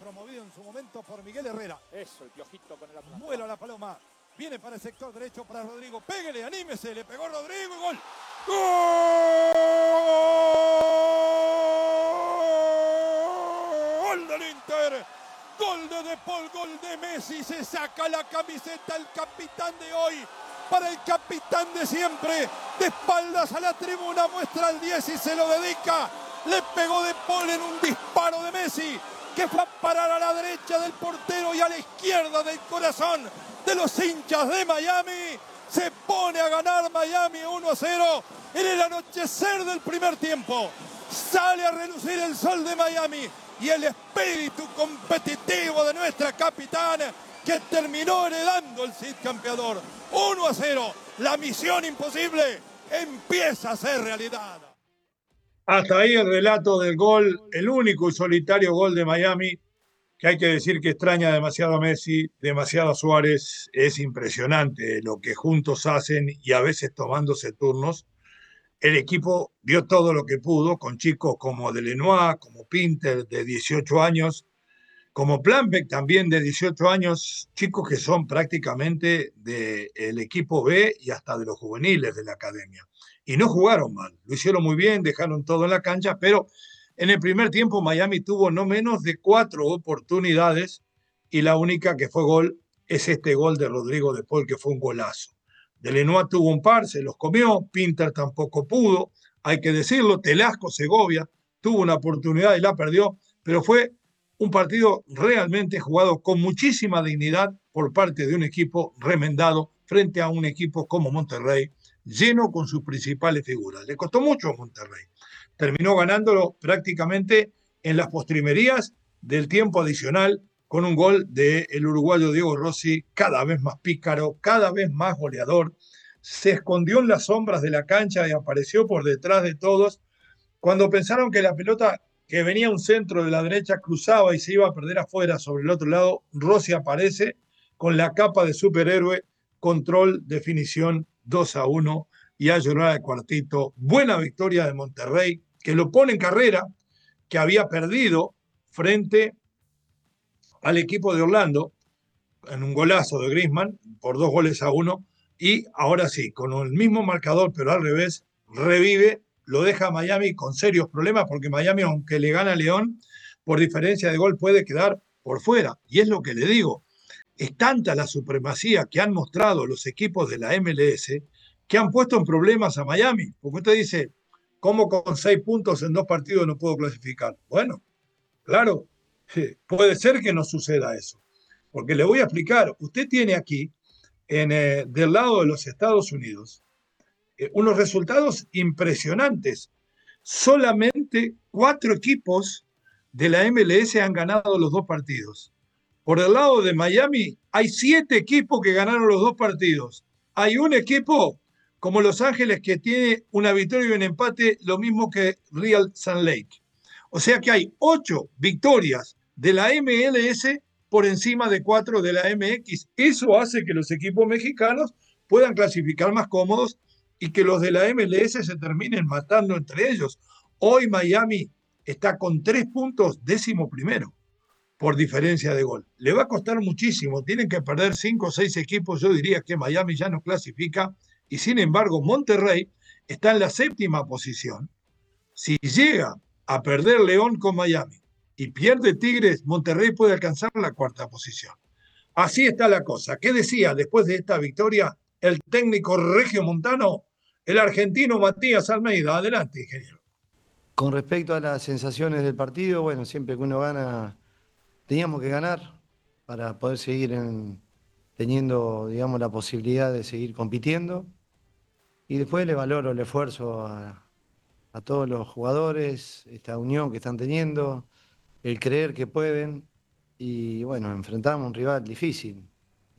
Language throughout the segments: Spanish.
promovido en su momento por Miguel Herrera. Eso, el Piojito con el Atlanta. Vuela la paloma, viene para el sector derecho para Rodrigo, péguele, anímese, le pegó Rodrigo y gol. ¡Gol del Inter! Gol de De Paul, gol de Messi, se saca la camiseta el capitán de hoy, para el capitán de siempre, de espaldas a la tribuna, muestra el 10 y se lo dedica, le pegó De Paul en un disparo de Messi, que fue a parar a la derecha del portero y a la izquierda del corazón de los hinchas de Miami. Se pone a ganar Miami 1-0 en el anochecer del primer tiempo. Sale a relucir el sol de Miami y el espíritu competitivo de nuestra capitana, que terminó heredando el Cid campeador. 1-0, la misión imposible empieza a ser realidad. Hasta ahí el relato del gol, el único y solitario gol de Miami, que hay que decir que extraña demasiado a Messi, demasiado a Suárez. Es impresionante lo que juntos hacen y a veces tomándose turnos. El equipo dio todo lo que pudo, con chicos como Delenoir, como Pinter, de 18 años, como Planbeck, también de 18 años, chicos que son prácticamente del equipo B y hasta de los juveniles de la academia. Y no jugaron mal, lo hicieron muy bien, dejaron todo en la cancha, pero en el primer tiempo Miami tuvo no menos de 4 oportunidades y la única que fue gol es este gol de Rodrigo De Paul, que fue un golazo. Delenoir tuvo un par, se los comió, Pinter tampoco pudo, hay que decirlo, Telasco Segovia tuvo una oportunidad y la perdió, pero fue un partido realmente jugado con muchísima dignidad por parte de un equipo remendado frente a un equipo como Monterrey, lleno con sus principales figuras. Le costó mucho a Monterrey. Terminó ganándolo prácticamente en las postrimerías del tiempo adicional con un gol del uruguayo Diego Rossi, cada vez más pícaro, cada vez más goleador. Se escondió en las sombras de la cancha y apareció por detrás de todos. Cuando pensaron que la pelota que venía un centro de la derecha cruzaba y se iba a perder afuera sobre el otro lado, Rossi aparece con la capa de superhéroe, control, definición, 2-1 y a llorar al cuartito. Buena victoria de Monterrey, que lo pone en carrera, que había perdido frente al equipo de Orlando en un golazo de Griezmann por 2-1, y ahora sí, con el mismo marcador pero al revés, revive, lo deja a Miami con serios problemas, porque Miami, aunque le gana a León, por diferencia de gol puede quedar por fuera, y es lo que le digo, es tanta la supremacía que han mostrado los equipos de la MLS que han puesto en problemas a Miami, porque usted dice, ¿cómo con 6 puntos en 2 partidos no puedo clasificar? Bueno, claro, puede ser que no suceda eso, porque le voy a explicar, usted tiene aquí, del lado de los Estados Unidos, unos resultados impresionantes. Solamente 4 equipos de la MLS han ganado los 2 partidos. Por el lado de Miami hay 7 equipos que ganaron los 2 partidos. Hay un equipo como Los Ángeles que tiene una victoria y un empate, lo mismo que Real Salt Lake. O sea que hay 8 victorias de la MLS por encima de 4 de la MX. Eso hace que los equipos mexicanos puedan clasificar más cómodos y que los de la MLS se terminen matando entre ellos. Hoy Miami está con 3 puntos, 11º, por diferencia de gol. Le va a costar muchísimo, tienen que perder 5 o 6 equipos, yo diría que Miami ya no clasifica, y sin embargo Monterrey está en la 7ª posición. Si llega a perder León con Miami y pierde Tigres, Monterrey puede alcanzar la 4ª posición. Así está la cosa. ¿Qué decía después de esta victoria el técnico regiomontano, el argentino Matías Almeida? Adelante, ingeniero. Con respecto a las sensaciones del partido, bueno, siempre que uno gana, teníamos que ganar para poder seguir teniendo, digamos, la posibilidad de seguir compitiendo. Y después le valoro el esfuerzo a todos los jugadores, esta unión que están teniendo, el creer que pueden. Y bueno, enfrentamos a un rival difícil.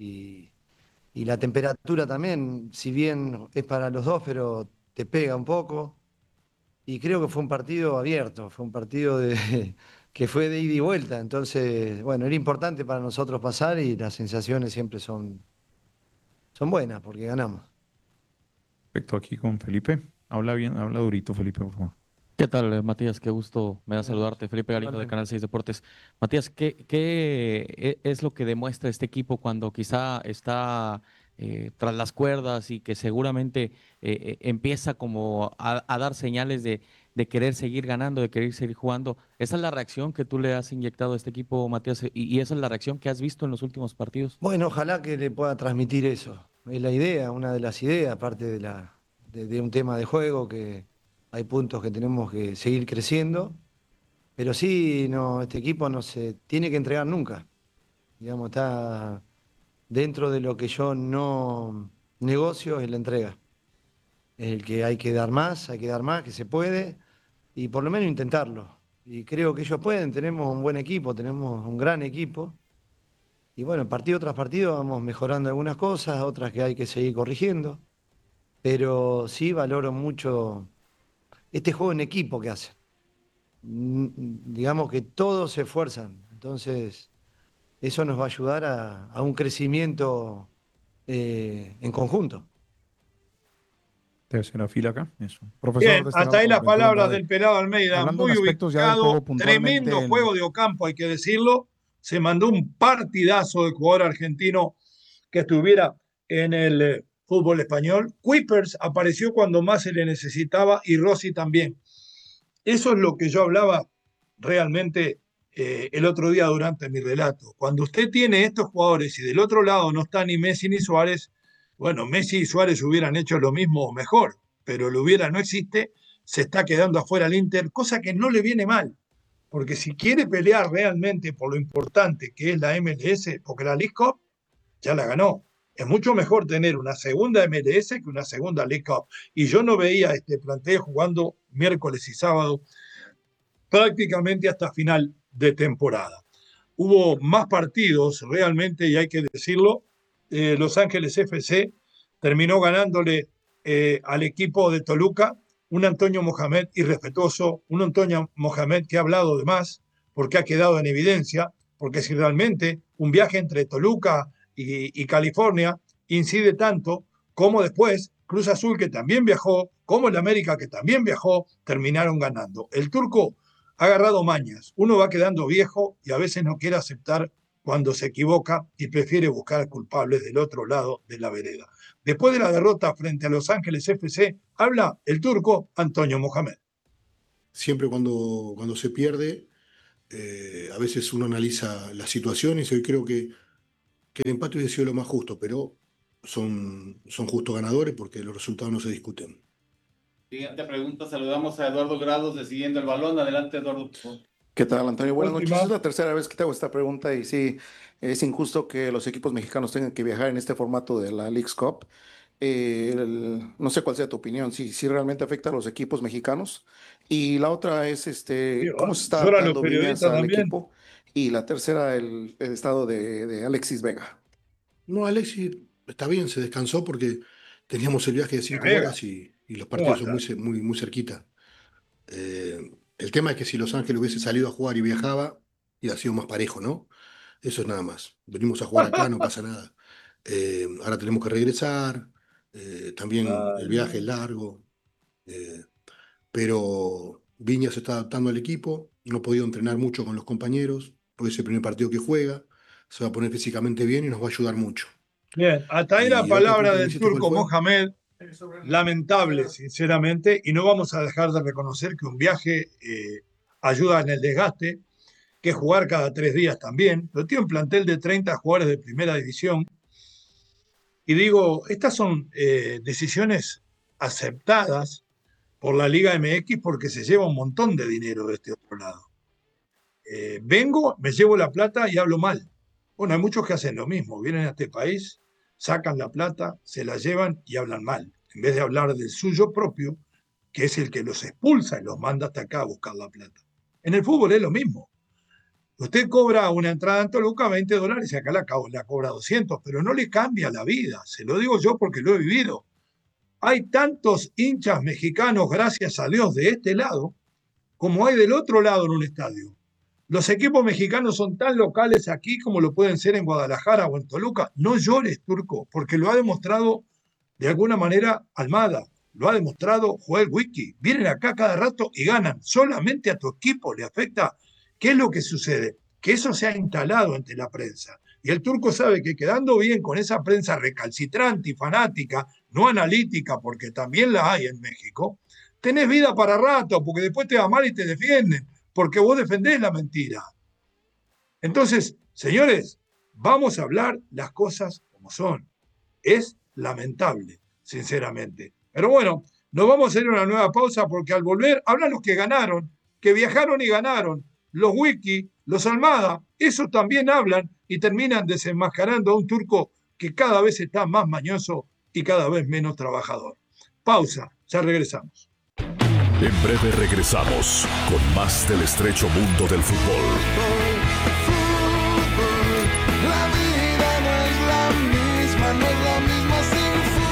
Y la temperatura también, si bien es para los dos, pero te pega un poco. Y creo que fue un partido abierto, fue un partido que fue de ida y vuelta. Entonces, bueno, era importante para nosotros pasar y las sensaciones siempre son buenas porque ganamos. Perfecto, aquí con Felipe. Habla bien, habla durito, Felipe, por favor. ¿Qué tal, Matías? Qué gusto me da saludarte. Felipe Galindo de Canal 6 Deportes. Matías, ¿qué es lo que demuestra este equipo cuando quizá está tras las cuerdas y que seguramente empieza como a dar señales de querer seguir ganando, de querer seguir jugando? ¿Esa es la reacción que tú le has inyectado a este equipo, Matías? ¿Y esa es la reacción que has visto en los últimos partidos? Bueno, ojalá que le pueda transmitir eso. Es la idea, una de las ideas, aparte de un tema de juego, que hay puntos que tenemos que seguir creciendo, pero sí, no, este equipo no se tiene que entregar nunca. Digamos, está dentro de lo que yo no negocio, es la entrega. Es el que hay que dar más, que se puede, y por lo menos intentarlo. Y creo que ellos pueden, tenemos un buen equipo, tenemos un gran equipo. Y bueno, partido tras partido vamos mejorando algunas cosas, otras que hay que seguir corrigiendo, pero sí valoro mucho este juego en equipo que hacen. Digamos que todos se esfuerzan, entonces eso nos va a ayudar a un crecimiento en conjunto. Tercera fila acá, eso. Bien, Profesor, de este hasta lado ahí con las la pregunta palabras del pelado Almeida, hablando en muy aspectos ya del juego ubicado, puntualmente tremendo juego de Ocampo, hay que decirlo. Se mandó un partidazo de jugador argentino que estuviera en el fútbol español. Kuipers apareció cuando más se le necesitaba y Rossi también. Eso es lo que yo hablaba realmente el otro día durante mi relato. Cuando usted tiene estos jugadores y del otro lado no está ni Messi ni Suárez, bueno, Messi y Suárez hubieran hecho lo mismo o mejor, pero lo hubiera no existe, se está quedando afuera el Inter, cosa que no le viene mal, porque si quiere pelear realmente por lo importante que es la MLS, porque la League Cup ya la ganó. Es mucho mejor tener una segunda MLS que una segunda League Cup. Y yo no veía este plantel jugando miércoles y sábado prácticamente hasta final de temporada. Hubo más partidos realmente, y hay que decirlo. Los Ángeles FC terminó ganándole al equipo de Toluca, un Antonio Mohamed irrespetuoso, un Antonio Mohamed que ha hablado de más, porque ha quedado en evidencia, porque si realmente un viaje entre Toluca y California incide tanto, como después Cruz Azul, que también viajó, como el América, que también viajó, terminaron ganando. El turco ha agarrado mañas. Uno va quedando viejo y a veces no quiere aceptar cuando se equivoca y prefiere buscar culpables del otro lado de la vereda. Después de la derrota frente a Los Ángeles FC, habla el turco Antonio Mohamed. Siempre cuando se pierde, a veces uno analiza las situaciones y hoy creo que el empate hubiese sido lo más justo, pero son justos ganadores porque los resultados no se discuten. Siguiente pregunta, saludamos a Eduardo Grados de Siguiendo el Balón. Adelante, Eduardo. ¿Qué tal, Antonio? Buenas Última. noches. Es la tercera vez que te hago esta pregunta y sí, es injusto que los equipos mexicanos tengan que viajar en este formato de la Leagues Cup. No sé cuál sea tu opinión, si realmente afecta a los equipos mexicanos. Y la otra es cómo se está Lloran los adaptando Viñas periodistas al también. equipo. Y la tercera, el estado de Alexis Vega. No, Alexis está bien, se descansó porque teníamos el viaje de 5 Vega. horas y los partidos ¿Cómo son muy cerquita. El tema es que si Los Ángeles hubiese salido a jugar y viajaba, hubiera sido más parejo, ¿no? Eso es nada más. Venimos a jugar acá, no pasa nada. Ahora tenemos que regresar, también el viaje es largo, pero Viña se está adaptando al equipo, no ha podido entrenar mucho con los compañeros, porque es el primer partido que juega, se va a poner físicamente bien y nos va a ayudar mucho. Bien, hasta ahí Y la otra palabra pregunta que del me hiciste, ¿cuál turco fue? Mohamed. Lamentable, sinceramente, y no vamos a dejar de reconocer que un viaje ayuda en el desgaste, que jugar cada 3 días también. Pero tiene un plantel de 30 jugadores de primera división. Y digo, estas son decisiones aceptadas por la Liga MX porque se lleva un montón de dinero de este otro lado. Vengo, me llevo la plata y hablo mal. Bueno, hay muchos que hacen lo mismo. Vienen a este país, sacan la plata, se la llevan y hablan mal. En vez de hablar del suyo propio, que es el que los expulsa y los manda hasta acá a buscar la plata. En el fútbol es lo mismo. Usted cobra una entrada en Toluca $20 y acá la cobra 200, pero no le cambia la vida. Se lo digo yo porque lo he vivido. Hay tantos hinchas mexicanos, gracias a Dios, de este lado, como hay del otro lado en un estadio. Los equipos mexicanos son tan locales aquí como lo pueden ser en Guadalajara o en Toluca. No llores, turco, porque lo ha demostrado de alguna manera Almada, lo ha demostrado Joel Wiki. Vienen acá cada rato y ganan. Solamente a tu equipo le afecta. ¿Qué es lo que sucede? Que eso se ha instalado ante la prensa. Y el turco sabe que quedando bien con esa prensa recalcitrante y fanática, no analítica, porque también la hay en México, tenés vida para rato, porque después te va mal y te defienden, porque vos defendés la mentira. Entonces, señores, vamos a hablar las cosas como son. Es lamentable, sinceramente. Pero bueno, nos vamos a ir a una nueva pausa porque al volver hablan los que ganaron, que viajaron y ganaron. Los Wiki, los Almada, esos también hablan y terminan desenmascarando a un turco que cada vez está más mañoso y cada vez menos trabajador. Pausa, ya regresamos. En breve regresamos con más del estrecho mundo del fútbol. La vida no es la misma, no es la misma sin fútbol.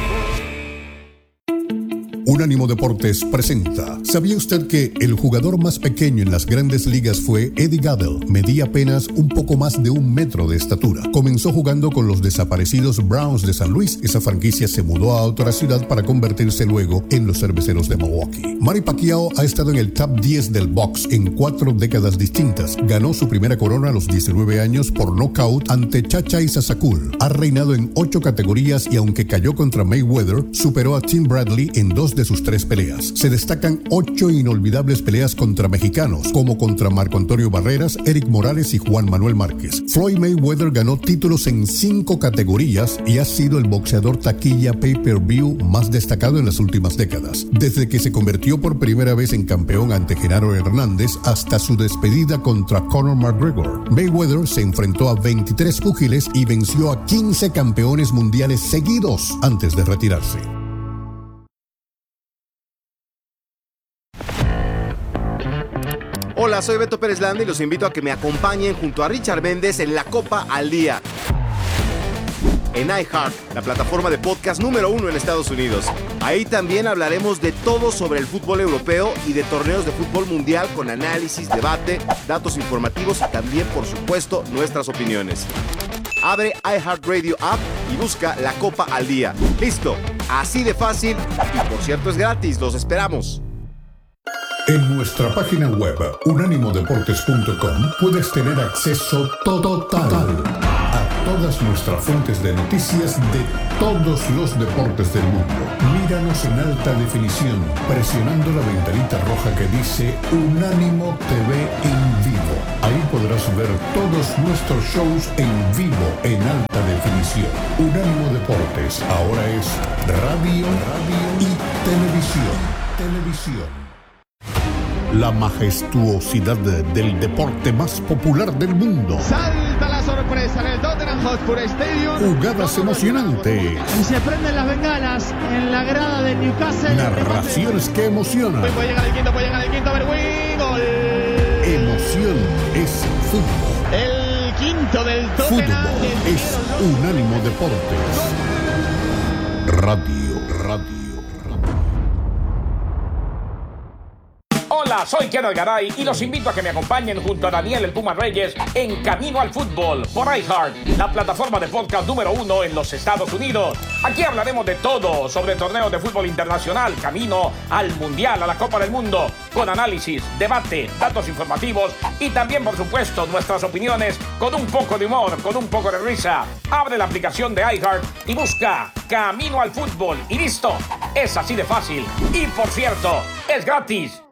Unánimo Deportes presenta. ¿Sabía usted que el jugador más pequeño en las grandes ligas fue Eddie Gaedel? Medía apenas un poco más de 1 metro de estatura. Comenzó jugando con los desaparecidos Browns de San Luis. Esa franquicia se mudó a otra ciudad para convertirse luego en los Cerveceros de Milwaukee. Manny Pacquiao ha estado en el top 10 del box en 4 décadas distintas. Ganó su primera corona a los 19 años por nocaut ante Chacha Isasakul. Ha reinado en 8 categorías y aunque cayó contra Mayweather, superó a Tim Bradley en 2 de sus 3 peleas. Se destacan 8 inolvidables peleas contra mexicanos, como contra Marco Antonio Barreras, Eric Morales y Juan Manuel Márquez. Floyd Mayweather ganó títulos en 5 categorías y ha sido el boxeador taquilla pay-per-view más destacado en las últimas décadas. Desde que se convirtió por primera vez en campeón ante Genaro Hernández hasta su despedida contra Conor McGregor, Mayweather se enfrentó a 23 púgiles y venció a 15 campeones mundiales seguidos antes de retirarse. Hola, soy Beto Pérez Landa y los invito a que me acompañen junto a Richard Méndez en La Copa al Día. En iHeart, la plataforma de podcast número 1 en Estados Unidos. Ahí también hablaremos de todo sobre el fútbol europeo y de torneos de fútbol mundial con análisis, debate, datos informativos y también, por supuesto, nuestras opiniones. Abre iHeartRadio App y busca La Copa al Día. ¡Listo! Así de fácil y, por cierto, es gratis. Los esperamos. En nuestra página web, unánimodeportes.com, puedes tener acceso total a todas nuestras fuentes de noticias de todos los deportes del mundo. Míranos en alta definición, presionando la ventanita roja que dice Unánimo TV en vivo. Ahí podrás ver todos nuestros shows en vivo en alta definición. Unánimo Deportes ahora es radio y televisión. La majestuosidad del deporte más popular del mundo. Salta la sorpresa en el Tottenham Hotspur Stadium. Jugadas emocionantes. Y se prenden las bengalas en la grada del Newcastle. Narraciones que emocionan. Puede llegar el quinto, a ver, gol. Emoción es fútbol. El quinto del Tottenham. Fútbol es Unánimo Deportes. Radio. Hola, soy Kenneth Garay y los invito a que me acompañen junto a Daniel el Puma Reyes en Camino al Fútbol por iHeart, la plataforma de podcast número 1 en los Estados Unidos. Aquí hablaremos de todo sobre torneos de fútbol internacional, camino al Mundial, a la Copa del Mundo, con análisis, debate, datos informativos y también, por supuesto, nuestras opiniones con un poco de humor, con un poco de risa. Abre la aplicación de iHeart y busca Camino al Fútbol y listo. Es así de fácil. Y por cierto, es gratis.